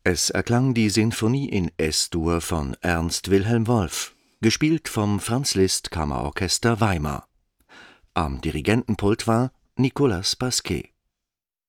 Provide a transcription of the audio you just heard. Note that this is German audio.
Es erklang die Sinfonie in Es-Dur von Ernst Wilhelm Wolff, gespielt vom Franz Liszt Kammerorchester Weimar. Am Dirigentenpult war Nicolas Pasquet.